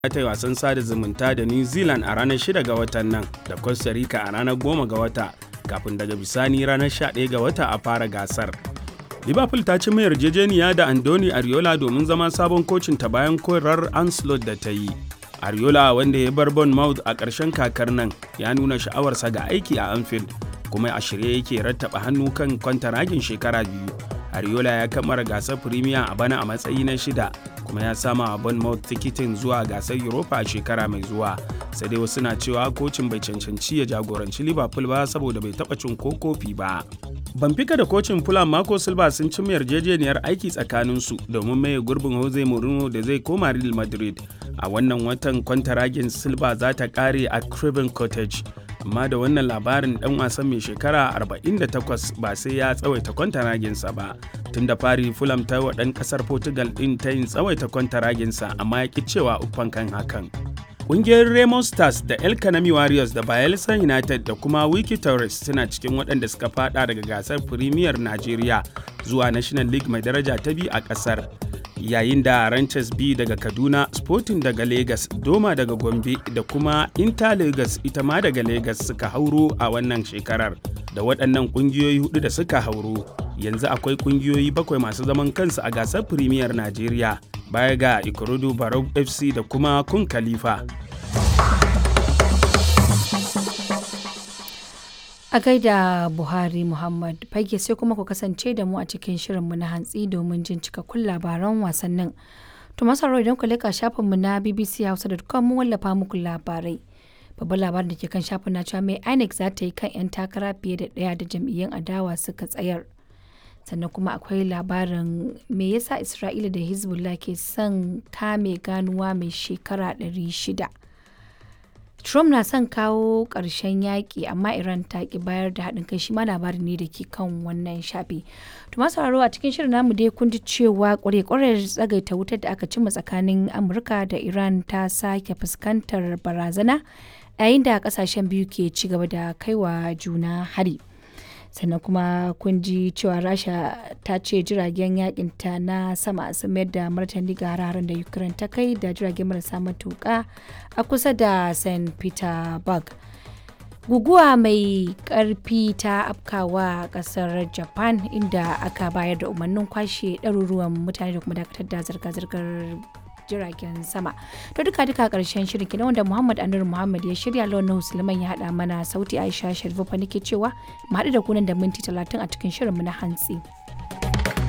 ta yi wasan sada zumunta da New Zealand a ranar 6 ga watan nan da Costa Rica a ranar 10 ga wata kafin daga bisani ranar 11 ga wata a fara gasar. Liverpool ta ci mai yarjejeniya da Andoni Ariola domin zama sabon kocin ta bayan korar Ancelotti da ta yi. Ariola wanda ya bar Bournemouth a ƙarshen kakar nan ya nuna sha'awarsa ga aiki a Anfield kuma a shirye yake rattaba hannu kan kwantaragin shekara 2. Ariola ya kammara gasar Premier a bana a matsayi na 6 kuma ya sama a Bournemouth tikitin zuwa gasar Europa a shekara mai zuwa. Sai dai wasu na cewa kocin bai cancanci ya jagoranci Liverpool ba saboda bai taɓa cin ko kofi ba. Benfica da kocin Fulham Marco Silva sun ci yarjejeniyar aiki tsakaninsu domin maye gurbin Jose Mourinho da zai koma Real Madrid. A wannan watan kwantaragin Silva za ta kare a Craven Cottage. Amma da wannan labarin dan wasan mai shekara 48 ba sai ya tsawaita kwantaraginsa ba. Tun da fari Fulham ta wa ɗan ƙasar Portugal ɗin ta yin tsawaita kwantaraginsa amma ya ƙi cewa uffan kan hakan. Ƙungiyar Remo Stars da El Kanami Warriors da Bayelsa United da kuma Wiki Tourist suna cikin waɗanda suka fada daga gasar Premier Najeriya zuwa National League mai daraja ta biyu a ƙasar. Yayin da Ranches B daga Kaduna, Sporting daga Lagos, Doma daga Gombe da kuma Inter Lagos ita ma daga Lagos suka hauro a wannan shekarar. Da waɗannan ƙungiyoyi 4 da suka hauro, yanzu akwai ƙungiyoyi 7 masu zaman kansu a gasar Premier Najeriya. Baya ga Ikorodu Barau FC da kuma Kun Khalifa. A gaida Buhari Muhammad Fage sai kuma ku kasance da mu a cikin shirinmu na hantsi domin jin cikakkun labaran wasannin. To masu idan ku leka shafinmu na bbchausa.com mun wallafa muku labarai. Babban labarin da ke kan shafin na cewa mai INEC za ta yi kan 'yan takara fiye da ɗaya da jam'iyyun adawa suka tsayar. Sannan kuma akwai labarin me yasa Isra'ila da Hezbollah ke son kame ganuwa mai shekara 600. Trump na son kawo ƙarshen yaƙi amma Iran ta ki bayar da haɗin kai shi ma labari ne da ke kan wannan shafi. To masu sauraro a cikin shirin namu dai kun ji cewa ƙware-ƙware tsagaita wutar da aka cimma tsakanin Amurka da Iran ta sake fuskantar barazana yayin da ƙasashen biyu ke ci gaba da kaiwa juna hari. Sannan kuma kun ji cewa Rasha ta ce jiragen yakinta na sama sun mayar da martani ga hararen da Ukraine ta kai da jirage marasa matuƙa a kusa da St. Petersburg. Guguwa mai ƙarfi ta afkawa ƙasar Japan inda aka bayar da umarnin kwashe ɗaruruwan mutane da kuma dakatar da zirga-zirgar jiragen sama. To duka karshen shirin kenan wanda Muhammad Anur Muhammad ya shirya, Lawan Suleiman ya hada mana sauti, Aisha Sharifu fa nake cewa mu haɗu da ku nan da minti 30 a cikin shirin mu na hantsi.